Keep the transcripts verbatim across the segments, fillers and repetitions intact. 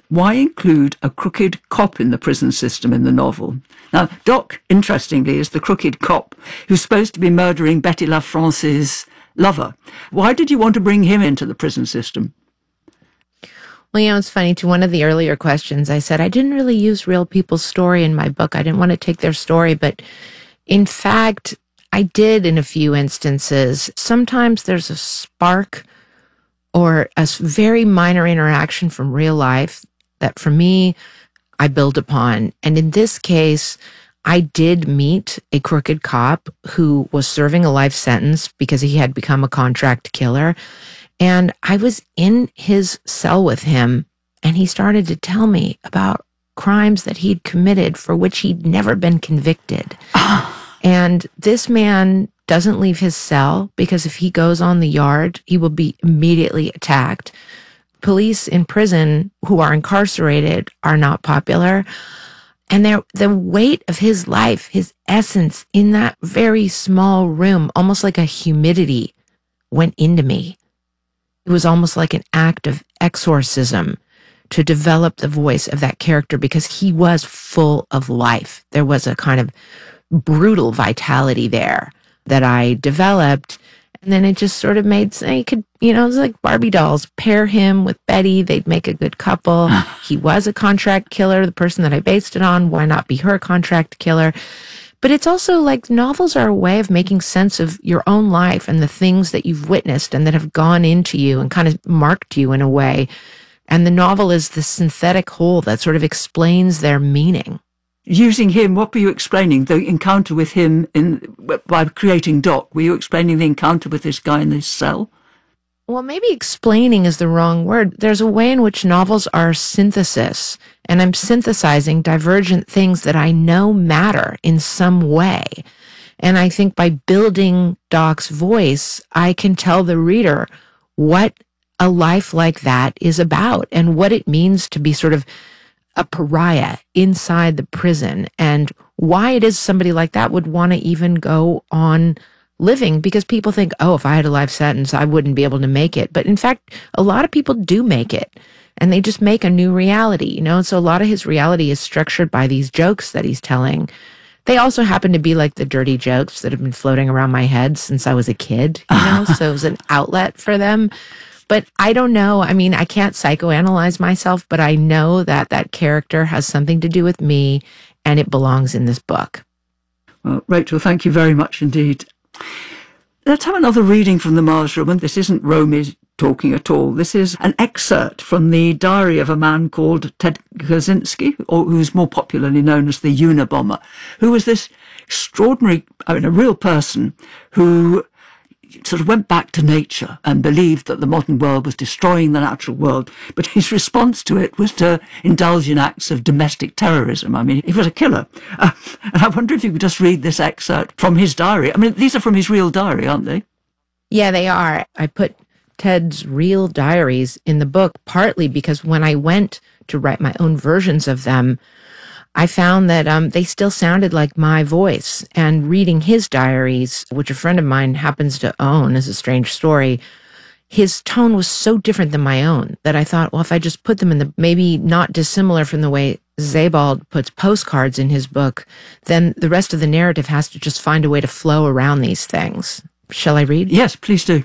Why include a crooked cop in the prison system in the novel? Now, Doc, interestingly, is the crooked cop who's supposed to be murdering Betty LaFrance's lover. Why did you want to bring him into the prison system? Well, you know, it's funny. To one of the earlier questions, I said I didn't really use real people's story in my book. I didn't want to take their story, but in fact, I did in a few instances. Sometimes there's a spark or a very minor interaction from real life that for me, I build upon. And in this case, I did meet a crooked cop who was serving a life sentence because he had become a contract killer. And I was in his cell with him, and he started to tell me about crimes that he'd committed for which he'd never been convicted. And this man doesn't leave his cell because if he goes on the yard, he will be immediately attacked. Police in prison who are incarcerated are not popular. And the weight of his life, his essence in that very small room, almost like a humidity, went into me. It was almost like an act of exorcism to develop the voice of that character because he was full of life. There was a kind of brutal vitality there that I developed. And then it just sort of made sense. You could, you know, it was like Barbie dolls. Pair him with Betty, they'd make a good couple. He was a contract killer, the person that I based it on. Why not be her contract killer? But it's also like novels are a way of making sense of your own life and the things that you've witnessed and that have gone into you and kind of marked you in a way. And the novel is the synthetic whole that sort of explains their meaning. Using him, what were you explaining? The encounter with him in by creating Doc, were you explaining the encounter with this guy in this cell? Well, maybe explaining is the wrong word. There's a way in which novels are synthesis, and I'm synthesizing divergent things that I know matter in some way. And I think by building Doc's voice, I can tell the reader what a life like that is about and what it means to be sort of a pariah inside the prison and why it is somebody like that would want to even go on living, because people think, oh, if I had a life sentence, I wouldn't be able to make it. But in fact, a lot of people do make it and they just make a new reality, you know? And so a lot of his reality is structured by these jokes that he's telling. They also happen to be like the dirty jokes that have been floating around my head since I was a kid, you know? So it was an outlet for them. But I don't know. I mean, I can't psychoanalyze myself, but I know that that character has something to do with me and it belongs in this book. Well, Rachel, thank you very much indeed. Let's have another reading from the Mars Room, and this isn't Romy talking at all. This is an excerpt from the diary of a man called Ted Kaczynski, or who's more popularly known as the Unabomber, who was this extraordinary, I mean, a real person who sort of went back to nature and believed that the modern world was destroying the natural world. But his response to it was to indulge in acts of domestic terrorism. I mean, he was a killer. Uh, and I wonder if you could just read this excerpt from his diary. I mean, these are from his real diary, aren't they? Yeah, they are. I put Ted's real diaries in the book partly because when I went to write my own versions of them, I found that um, they still sounded like my voice. And reading his diaries, which a friend of mine happens to own, is a strange story, his tone was so different than my own that I thought, well, if I just put them in the, maybe not dissimilar from the way Sebald puts postcards in his book, then the rest of the narrative has to just find a way to flow around these things. Shall I read? Yes, please do.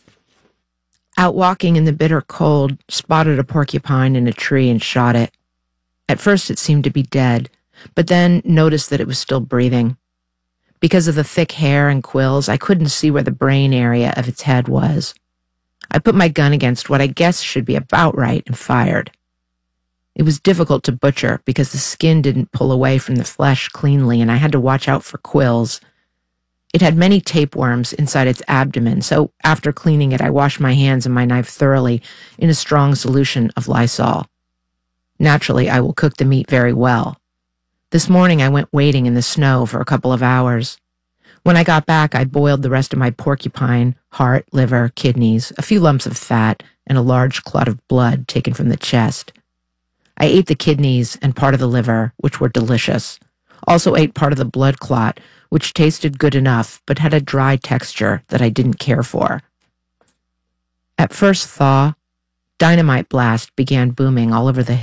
Out walking in the bitter cold, spotted a porcupine in a tree and shot it. At first it seemed to be dead, but then noticed that it was still breathing. Because of the thick hair and quills, I couldn't see where the brain area of its head was. I put my gun against what I guess should be about right and fired. It was difficult to butcher because the skin didn't pull away from the flesh cleanly and I had to watch out for quills. It had many tapeworms inside its abdomen, so after cleaning it, I washed my hands and my knife thoroughly in a strong solution of Lysol. Naturally, I will cook the meat very well. This morning I went wading in the snow for a couple of hours. When I got back, I boiled the rest of my porcupine, heart, liver, kidneys, a few lumps of fat, and a large clot of blood taken from the chest. I ate the kidneys and part of the liver, which were delicious. Also ate part of the blood clot, which tasted good enough, but had a dry texture that I didn't care for. At first thaw, dynamite blast began booming all over the